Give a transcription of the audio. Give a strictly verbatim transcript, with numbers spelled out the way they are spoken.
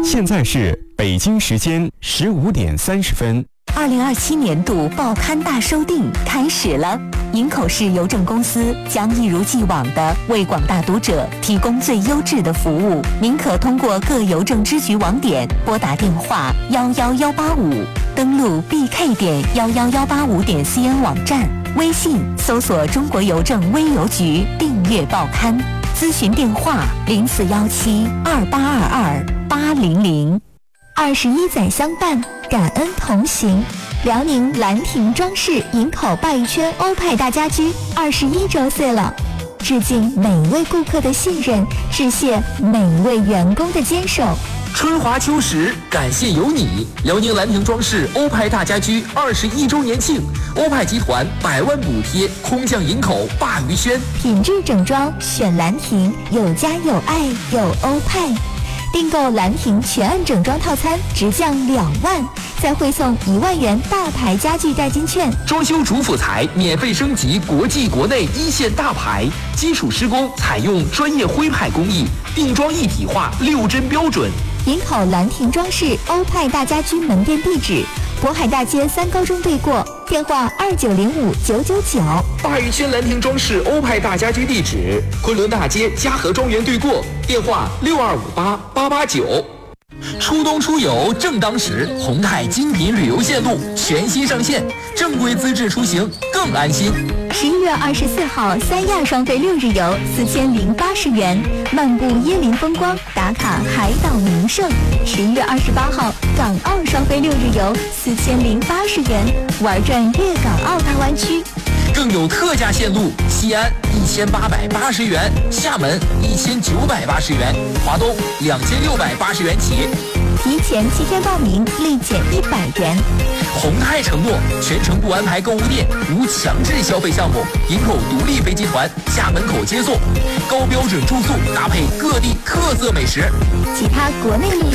现在是北京时间十五点三十分。 二零二七年度报刊大收订开始了，营口市邮政公司将一如既往地为广大读者提供最优质的服务。您可通过各邮政支局网点拨打电话幺幺幺八五，登录 b k 点幺幺幺八五点 c n 网站，微信搜索中国邮政微邮局订阅报刊，咨询电话零四幺七二八二二八零零。二十一载相伴，感恩同行。辽宁兰亭装饰营口鲅鱼圈欧派大家居二十一周岁了，致敬每位顾客的信任，致谢每位员工的坚守。 春华秋实，感谢有你！辽宁兰亭装饰欧派大家居二十一周年庆，欧派集团百万补贴空降营口鲅鱼圈， 品质整装选兰亭，有家有爱有欧派。订购兰亭全案整装套餐直降两万，再汇送一万元大牌家具代金券。 装修主辅材免费升级国际国内一线大牌，基础施工采用专业徽派工艺，定装一体化六针标准。 营口兰亭装饰欧派大家居门店地址：渤海大街三高中对过，电话二九零五九九九。 鲅鱼圈兰亭装饰欧派大家居地址：昆仑大街嘉禾庄园对过，电话六二五八八八九。初冬出游正当时，宏泰精品旅游线路全新上线，正规资质出行更安心。 十一月二十四号，三亚双飞六日游四千零八十元，漫步椰林风光，打卡海岛名胜。十一月二十八号，港澳双飞六日游四千零八十元，玩转粤港澳大湾区。 更有特价线路：西安一千八百八十元，厦门一千九百八十元，华东两千六百八十元起。 提前七天报名，立减一百元。 宏泰承诺全程不安排购物店，无强制消费项目。营口独立飞集团家门口接送，高标准住宿搭配各地特色美食。 其他国内路